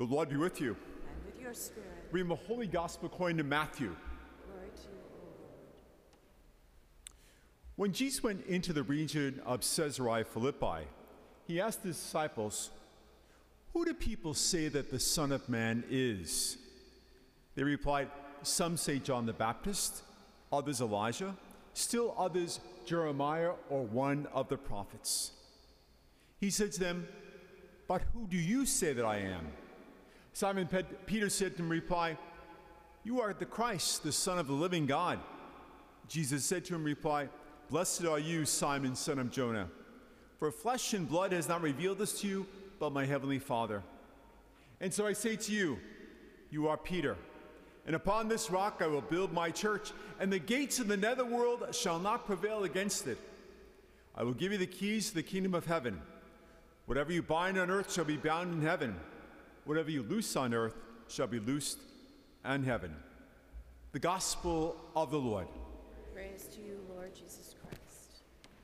The Lord be with you. And with your spirit. Reading the Holy Gospel according to Matthew. Glory to you, O Lord. When Jesus went into the region of Caesarea Philippi, he asked his disciples, "Who do people say that the Son of Man is?" They replied, "Some say John the Baptist, others Elijah, still others Jeremiah or one of the prophets." He said to them, "But who do you say that I am?" Simon Peter said to him in reply, "You are the Christ, the Son of the living God." Jesus said to him in reply, "Blessed are you, Simon, son of Jonah, for flesh and blood has not revealed this to you, but my heavenly Father. And so I say to you, you are Peter, and upon this rock I will build my church, and the gates of the netherworld shall not prevail against it. I will give you the keys to the kingdom of heaven. Whatever you bind on earth shall be bound in heaven. Whatever you loose on earth shall be loosed in heaven." The Gospel of the Lord. Praise to you, Lord Jesus Christ.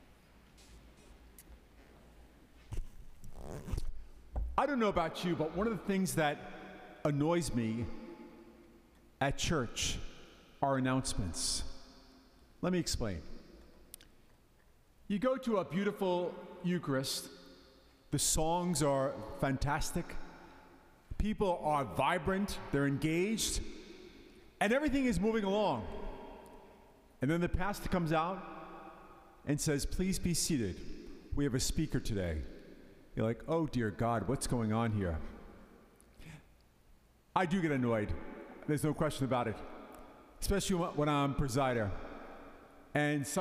I don't know about you, but one of the things that annoys me at church are announcements. Let me explain. You go to a beautiful Eucharist, the songs are fantastic, people are vibrant, they're engaged, and everything is moving along. And then the pastor comes out and says, "Please be seated. We have a speaker today." You're like, "Oh dear God, what's going on here?" I do get annoyed. There's no question about it. Especially when I'm presider. And